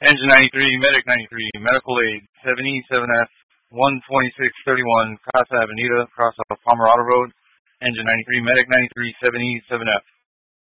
Engine 93, Medic 93, Medical Aid, 7E7F, 12631, Cross Avenida, cross off Pomerado Road. Engine 93, Medic 93, 7E7F.